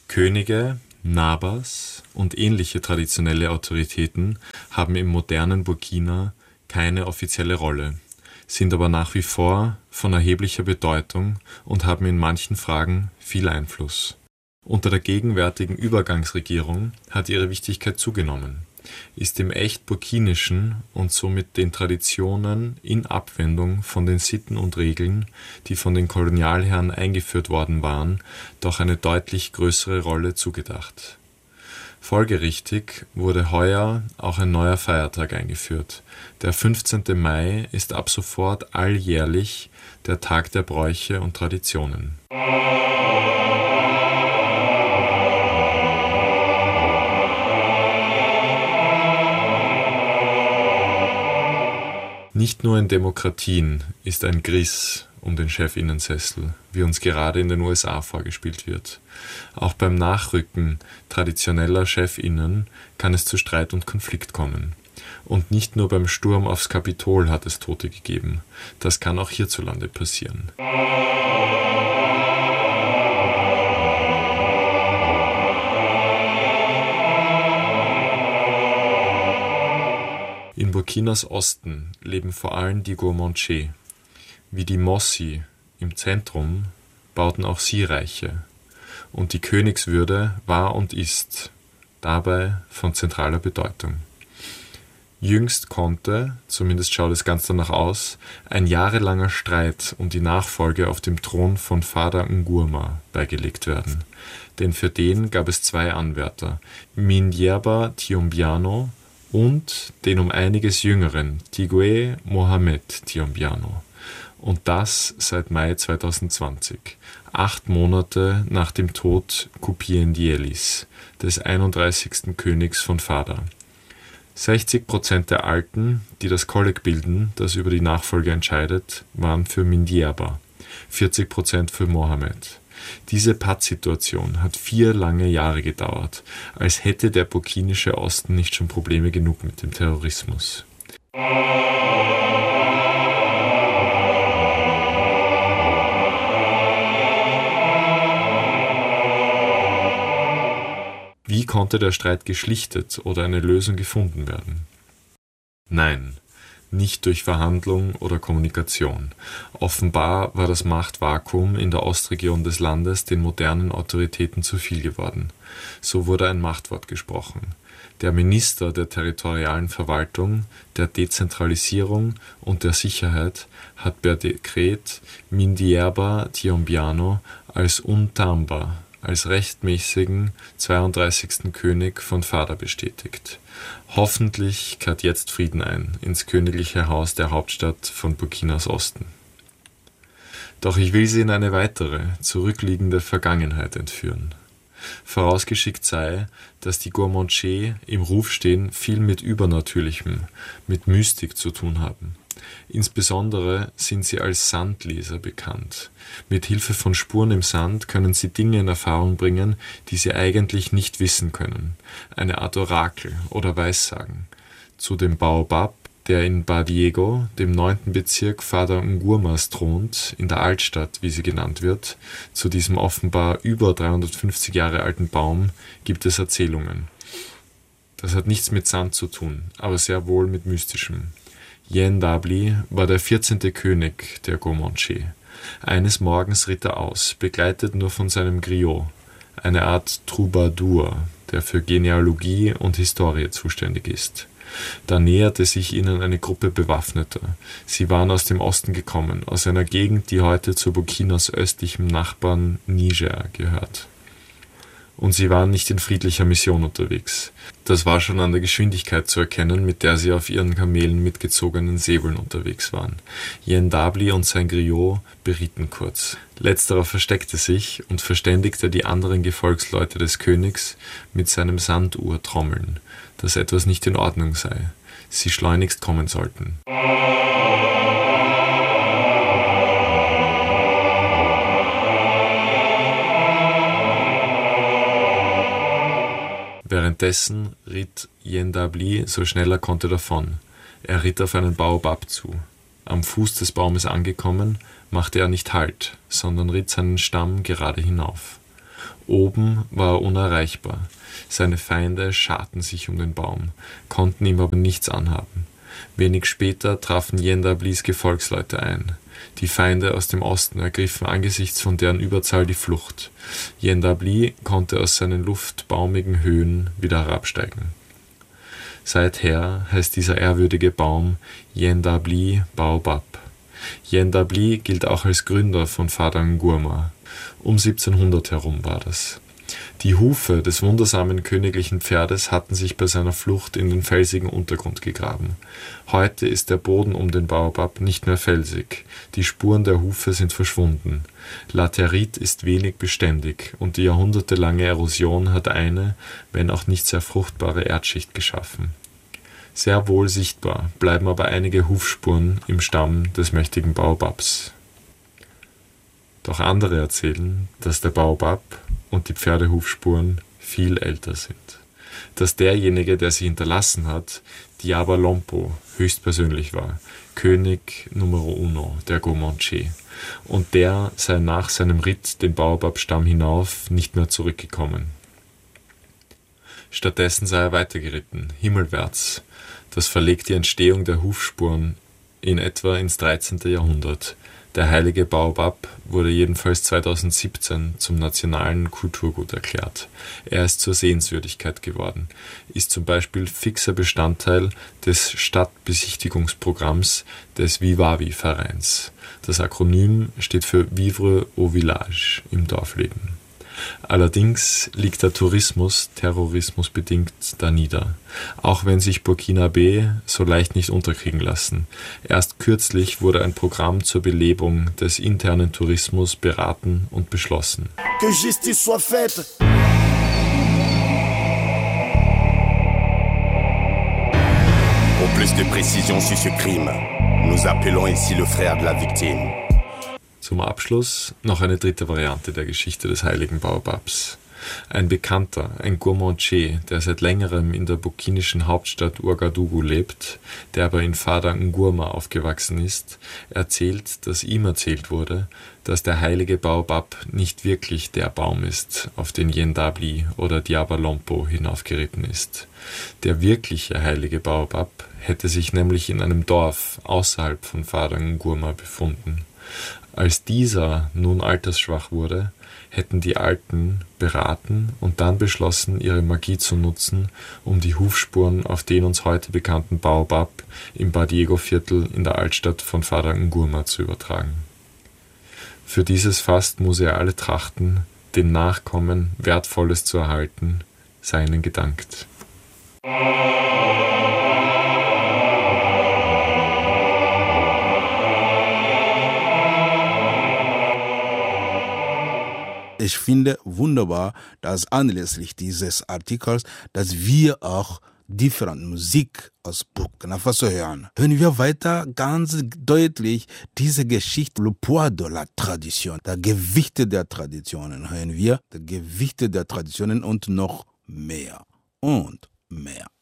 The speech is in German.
Könige, Nabas und ähnliche traditionelle Autoritäten haben im modernen Burkina keine offizielle Rolle, sind aber nach wie vor von erheblicher Bedeutung und haben in manchen Fragen viel Einfluss. Unter der gegenwärtigen Übergangsregierung hat ihre Wichtigkeit zugenommen, ist im echt burkinischen und somit den Traditionen in Abwendung von den Sitten und Regeln, die von den Kolonialherren eingeführt worden waren, doch eine deutlich größere Rolle zugedacht. Folgerichtig wurde heuer auch ein neuer Feiertag eingeführt. Der 15. Mai ist ab sofort alljährlich der Tag der Bräuche und Traditionen. Nicht nur in Demokratien ist ein Griss um den Chefinnensessel, wie uns gerade in den USA vorgespielt wird. Auch beim Nachrücken traditioneller Chefinnen kann es zu Streit und Konflikt kommen. Und nicht nur beim Sturm aufs Kapitol hat es Tote gegeben. Das kann auch hierzulande passieren. In Burkinas Osten leben vor allem die Guamanche. Wie die Mossi im Zentrum bauten auch sie Reiche. Und die Königswürde war und ist dabei von zentraler Bedeutung. Jüngst konnte, zumindest schaut es ganz danach aus, ein jahrelanger Streit um die Nachfolge auf dem Thron von Fada Ngurma beigelegt werden. Denn für den gab es zwei Anwärter, Mindierba Tiombiano und den um einiges jüngeren Tigwe Mohamed Tiombiano. Und das seit Mai 2020, 8 Monate nach dem Tod Kupiendielis, des 31. Königs von Fada. 60% der Alten, die das Kolleg bilden, das über die Nachfolge entscheidet, waren für Mindierba, 40% für Mohamed. Diese Pattsituation hat 4 lange Jahre gedauert, als hätte der burkinische Osten nicht schon Probleme genug mit dem Terrorismus. Wie konnte der Streit geschlichtet oder eine Lösung gefunden werden? Nein, nicht durch Verhandlung oder Kommunikation. Offenbar war das Machtvakuum in der Ostregion des Landes den modernen Autoritäten zu viel geworden. So wurde ein Machtwort gesprochen. Der Minister der territorialen Verwaltung, der Dezentralisierung und der Sicherheit hat per Dekret Mindierba Tiombiano als Untamba, als rechtmäßigen 32. König von Fada bestätigt. Hoffentlich kehrt jetzt Frieden ein ins königliche Haus der Hauptstadt von Burkinas Osten. Doch ich will Sie in eine weitere, zurückliegende Vergangenheit entführen. Vorausgeschickt sei, dass die Guamanche im Ruf stehen, viel mit Übernatürlichem, mit Mystik zu tun haben. Insbesondere sind sie als Sandleser bekannt. Mit Hilfe von Spuren im Sand können sie Dinge in Erfahrung bringen, die sie eigentlich nicht wissen können. Eine Art Orakel oder Weissagen. Zu dem Baobab, der in Badiego, dem 9. Bezirk Fada Ngurmas thront, in der Altstadt, wie sie genannt wird, zu diesem offenbar über 350 Jahre alten Baum, gibt es Erzählungen. Das hat nichts mit Sand zu tun, aber sehr wohl mit Mystischem. Yendabli war der 14. König der Guamanche. Eines Morgens ritt er aus, begleitet nur von seinem Griot, eine Art Troubadour, der für Genealogie und Historie zuständig ist. Da näherte sich ihnen eine Gruppe Bewaffneter. Sie waren aus dem Osten gekommen, aus einer Gegend, die heute zu Burkinas östlichem Nachbarn Niger gehört. Und sie waren nicht in friedlicher Mission unterwegs. Das war schon an der Geschwindigkeit zu erkennen, mit der sie auf ihren Kamelen mitgezogenen Säbeln unterwegs waren. Yendabli und sein Griot berieten kurz. Letzterer versteckte sich und verständigte die anderen Gefolgsleute des Königs mit seinem Sanduhrtrommeln, dass etwas nicht in Ordnung sei, sie schleunigst kommen sollten. Währenddessen ritt Yendabli so schnell er konnte davon. Er ritt auf einen Baobab zu. Am Fuß des Baumes angekommen, machte er nicht Halt, sondern ritt seinen Stamm gerade hinauf. Oben war er unerreichbar. Seine Feinde scharten sich um den Baum, konnten ihm aber nichts anhaben. Wenig später trafen Yendablis Gefolgsleute ein. Die Feinde aus dem Osten ergriffen angesichts von deren Überzahl die Flucht. Yendabli konnte aus seinen luftbaumigen Höhen wieder herabsteigen. Seither heißt dieser ehrwürdige Baum Yendabli Baobab. Yendabli gilt auch als Gründer von Fada Ngurma. Um 1700 herum war das. Die Hufe des wundersamen königlichen Pferdes hatten sich bei seiner Flucht in den felsigen Untergrund gegraben. Heute ist der Boden um den Baobab nicht mehr felsig. Die Spuren der Hufe sind verschwunden. Laterit ist wenig beständig und die jahrhundertelange Erosion hat eine, wenn auch nicht sehr fruchtbare Erdschicht geschaffen. Sehr wohl sichtbar bleiben aber einige Hufspuren im Stamm des mächtigen Baobabs. Doch andere erzählen, dass der Baobab und die Pferdehufspuren viel älter sind. Dass derjenige, der sie hinterlassen hat, Diaba Lompo höchstpersönlich war, König Numero Uno der Comanche, und der sei nach seinem Ritt den Baobab-Stamm hinauf nicht mehr zurückgekommen. Stattdessen sei er weitergeritten, himmelwärts. Das verlegt die Entstehung der Hufspuren in etwa ins 13. Jahrhundert. Der heilige Baobab wurde jedenfalls 2017 zum nationalen Kulturgut erklärt. Er ist zur Sehenswürdigkeit geworden, ist zum Beispiel fixer Bestandteil des Stadtbesichtigungsprogramms des Vivavi-Vereins. Das Akronym steht für Vivre au Village, im Dorfleben. Allerdings liegt der Tourismus, terrorismusbedingt, da nieder, auch wenn sich Burkinabe so leicht nicht unterkriegen lassen. Erst kürzlich wurde ein Programm zur Belebung des internen Tourismus beraten und beschlossen. Que justice soit faite. Pour plus de précision sur ce crime, nous appelons ici le frère de la victime. Zum Abschluss noch eine dritte Variante der Geschichte des heiligen Baobabs. Ein Bekannter, ein Comanche, der seit längerem in der burkinischen Hauptstadt Ouagadougou lebt, der aber in Fada Ngurma aufgewachsen ist, erzählt, dass ihm erzählt wurde, dass der heilige Baobab nicht wirklich der Baum ist, auf den Yendabli oder Diaba Lompo hinaufgeritten ist. Der wirkliche heilige Baobab hätte sich nämlich in einem Dorf außerhalb von Fada Ngurma befunden. Als dieser nun altersschwach wurde, hätten die Alten beraten und dann beschlossen, ihre Magie zu nutzen, um die Hufspuren auf den uns heute bekannten Baobab im Badiego-Viertel in der Altstadt von Fada Ngurma zu übertragen. Für dieses Fast museale Trachten, den Nachkommen Wertvolles zu erhalten, sei ihnen gedankt. Ich finde wunderbar, dass anlässlich dieses Artikels, dass wir auch different Musik aus Burkina Faso hören. Hören wir weiter ganz deutlich diese Geschichte, le poids de la tradition, der Gewichte der Traditionen, hören wir, die Gewichte der Traditionen und noch mehr und mehr.